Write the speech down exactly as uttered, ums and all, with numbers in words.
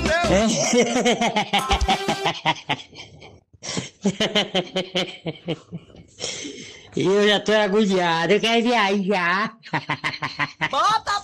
Eu já tô agoniado, eu quero viajar. Bota